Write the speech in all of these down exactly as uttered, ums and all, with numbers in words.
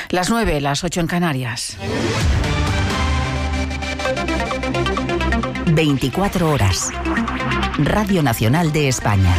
Las nueve, las ocho en Canarias. veinticuatro horas. Radio Nacional de España.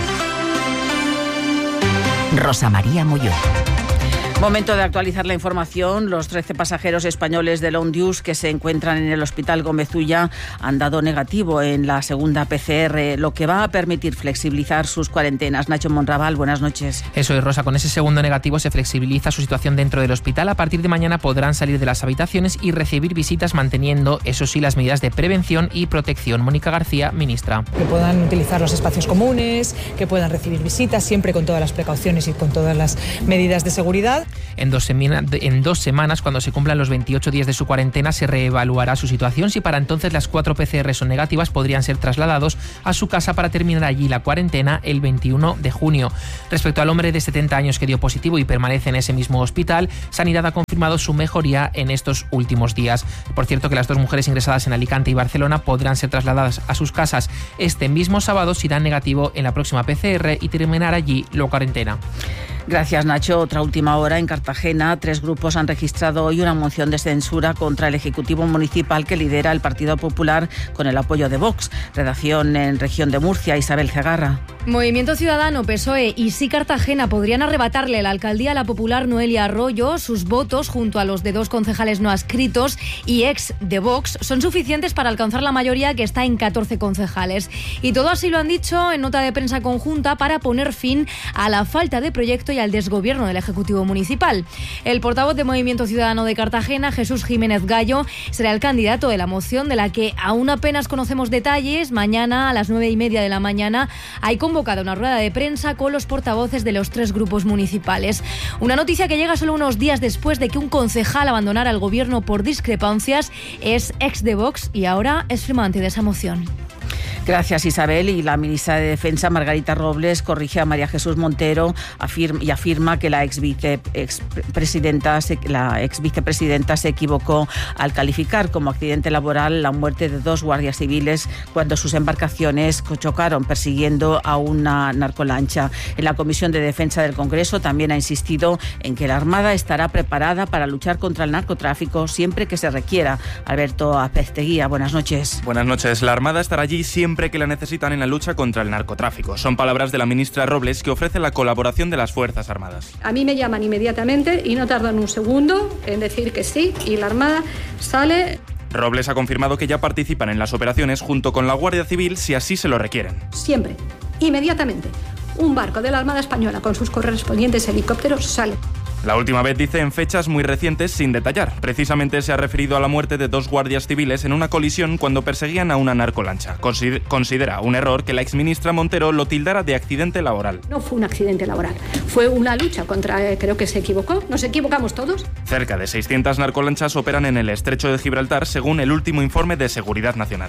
Rosa María Molló. Momento de actualizar la información. Los trece pasajeros españoles del Ondius que se encuentran en el Hospital Gómez Ulla han dado negativo en la segunda P C R, lo que va a permitir flexibilizar sus cuarentenas. Nacho Monraval, buenas noches. Eso es, Rosa. Con ese segundo negativo se flexibiliza su situación dentro del hospital. A partir de mañana podrán salir de las habitaciones y recibir visitas manteniendo, eso sí, las medidas de prevención y protección. Mónica García, ministra. Que puedan utilizar los espacios comunes, que puedan recibir visitas, siempre con todas las precauciones y con todas las medidas de seguridad. En dos, semana, en dos semanas, cuando se cumplan los veintiocho días de su cuarentena, se reevaluará su situación. Si para entonces las cuatro P C R son negativas, podrían ser trasladados a su casa para terminar allí la cuarentena el veintiuno de junio. Respecto al hombre de setenta años que dio positivo y permanece en ese mismo hospital, Sanidad ha confirmado su mejoría en estos últimos días. Por cierto, que las dos mujeres ingresadas en Alicante y Barcelona podrán ser trasladadas a sus casas este mismo sábado si dan negativo en la próxima P C R y terminar allí la cuarentena. Gracias, Nacho. Otra última hora en Cartagena. Tres grupos han registrado hoy una moción de censura contra el Ejecutivo Municipal que lidera el Partido Popular con el apoyo de Vox. Redacción en Región de Murcia, Isabel Cegarra. Movimiento Ciudadano, P S O E y Sí Cartagena podrían arrebatarle la alcaldía a la popular Noelia Arroyo. Sus votos, junto a los de dos concejales no adscritos y ex de Vox, son suficientes para alcanzar la mayoría, que está en catorce concejales. Y todo así lo han dicho en nota de prensa conjunta para poner fin a la falta de proyecto y al desgobierno del Ejecutivo Municipal. El portavoz de Movimiento Ciudadano de Cartagena, Jesús Jiménez Gallo, será el candidato de la moción, de la que aún apenas conocemos detalles. Mañana a las nueve y media de la mañana hay convocada una rueda de prensa con los portavoces de los tres grupos municipales. Una noticia que llega solo unos días después de que un concejal abandonara el gobierno por discrepancias. Es ex de Vox y ahora es firmante de esa moción. Gracias, Isabel. Y la ministra de Defensa, Margarita Robles, corrige a María Jesús Montero afirma, y afirma que la ex, vice, ex presidenta, la ex vicepresidenta se equivocó al calificar como accidente laboral la muerte de dos guardias civiles cuando sus embarcaciones chocaron persiguiendo a una narcolancha. En la Comisión de Defensa del Congreso también ha insistido en que la Armada estará preparada para luchar contra el narcotráfico siempre que se requiera. Alberto Apezteguía, buenas noches. Buenas noches. La Armada estará allí siempre que la necesitan en la lucha contra el narcotráfico. Son palabras de la ministra Robles, que ofrece la colaboración de las Fuerzas Armadas. A mí me llaman inmediatamente y no tardan un segundo en decir que sí, y la Armada sale. Robles ha confirmado que ya participan en las operaciones junto con la Guardia Civil si así se lo requieren. Siempre, inmediatamente, un barco de la Armada Española con sus correspondientes helicópteros sale. La última vez dice en fechas muy recientes sin detallar. Precisamente se ha referido a la muerte de dos guardias civiles en una colisión cuando perseguían a una narcolancha. Considera un error que la exministra Montero lo tildara de accidente laboral. No fue un accidente laboral, fue una lucha contra, eh, creo que se equivocó, nos equivocamos todos. Cerca de seiscientas narcolanchas operan en el estrecho de Gibraltar, según el último informe de Seguridad Nacional.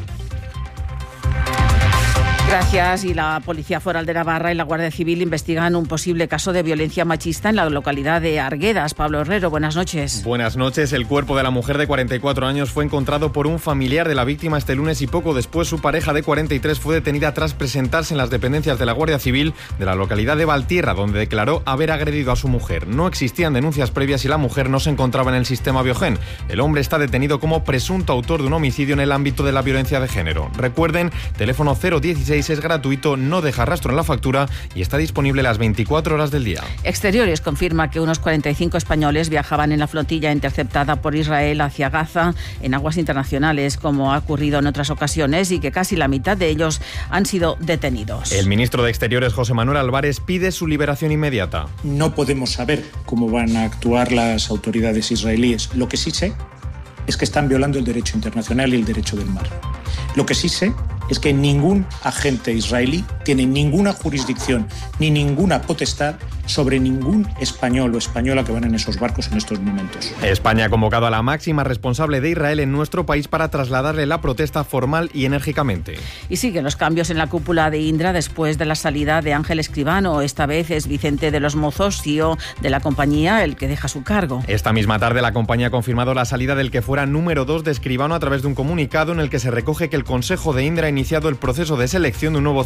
Gracias. Y la Policía Foral de Navarra y la Guardia Civil investigan un posible caso de violencia machista en la localidad de Arguedas. Pablo Herrero, buenas noches. Buenas noches. El cuerpo de la mujer de cuarenta y cuatro años fue encontrado por un familiar de la víctima este lunes y poco después su pareja de cuarenta y tres fue detenida tras presentarse en las dependencias de la Guardia Civil de la localidad de Valtierra, donde declaró haber agredido a su mujer. No existían denuncias previas y la mujer no se encontraba en el sistema Biogen. El hombre está detenido como presunto autor de un homicidio en el ámbito de la violencia de género. Recuerden, teléfono cero dieciséis es gratuito, no deja rastro en la factura y está disponible las veinticuatro horas del día. Exteriores confirma que unos cuarenta y cinco españoles viajaban en la flotilla interceptada por Israel hacia Gaza en aguas internacionales, como ha ocurrido en otras ocasiones, y que casi la mitad de ellos han sido detenidos. El ministro de Exteriores, José Manuel Álvarez, pide su liberación inmediata. No podemos saber cómo van a actuar las autoridades israelíes. Lo que sí sé es que están violando el derecho internacional y el derecho del mar. Lo que sí sé es que ningún agente israelí tiene ninguna jurisdicción ni ninguna potestad sobre ningún español o española que van en esos barcos en estos momentos. España ha convocado a la máxima responsable de Israel en nuestro país para trasladarle la protesta formal y enérgicamente. Y siguen los cambios en la cúpula de Indra después de la salida de Ángel Escribano. Esta vez es Vicente de los Mozos, C E O de la compañía, el que deja su cargo. Esta misma tarde la compañía ha confirmado la salida del que fuera número dos de Escribano a través de un comunicado en el que se recoge que el Consejo de Indra ha iniciado el proceso de selección de un nuevo C E O ante el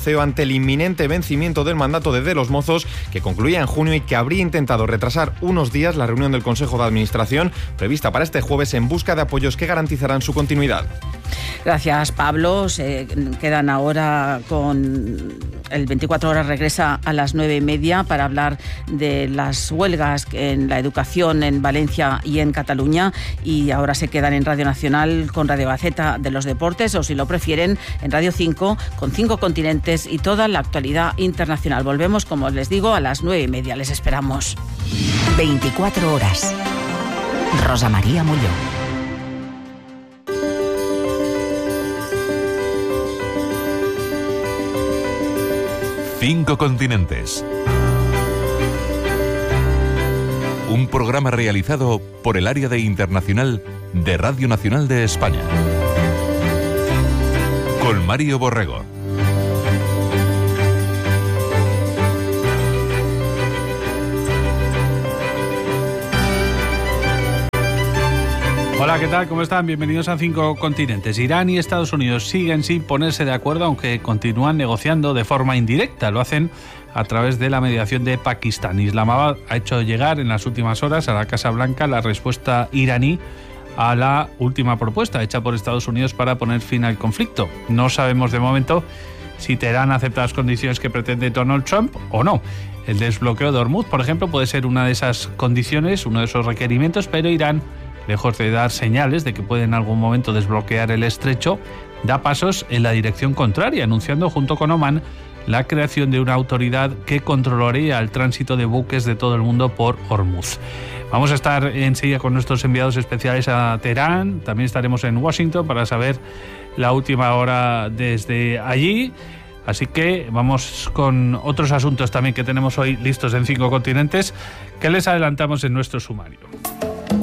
el inminente vencimiento del mandato de De los Mozos, que concluía en junio y que habría intentado retrasar unos días la reunión del Consejo de Administración prevista para este jueves en busca de apoyos que garantizarán su continuidad. Gracias, Pablo. Se quedan ahora con... El veinticuatro horas regresa a las nueve y media para hablar de las huelgas en la educación en Valencia y en Cataluña, y ahora se quedan en Radio Nacional con Radio Gaceta de los deportes, o si lo prefieren en Radio cinco con Cinco Continentes y toda la actualidad internacional. Volvemos, como les digo, a las nueve y media. Les esperamos. veinticuatro horas. Rosa María Mulló. Cinco Continentes. Un programa realizado por el Área de Internacional de Radio Nacional de España. Con Mario Borrego. Hola, ¿qué tal? ¿Cómo están? Bienvenidos a Cinco Continentes. Irán y Estados Unidos siguen sin ponerse de acuerdo, aunque continúan negociando de forma indirecta. Lo hacen a través de la mediación de Pakistán. Islamabad ha hecho llegar en las últimas horas a la Casa Blanca la respuesta iraní a la última propuesta hecha por Estados Unidos para poner fin al conflicto. No sabemos de momento si Teherán acepta las condiciones que pretende Donald Trump o no. El desbloqueo de Hormuz, por ejemplo, puede ser una de esas condiciones, uno de esos requerimientos, pero Irán, lejos de dar señales de que puede en algún momento desbloquear el estrecho, da pasos en la dirección contraria, anunciando junto con Omán la creación de una autoridad que controlaría el tránsito de buques de todo el mundo por Hormuz. Vamos a estar enseguida con nuestros enviados especiales a Teherán, también estaremos en Washington para saber la última hora desde allí. Así que vamos con otros asuntos también que tenemos hoy listos en Cinco Continentes, que les adelantamos en nuestro sumario.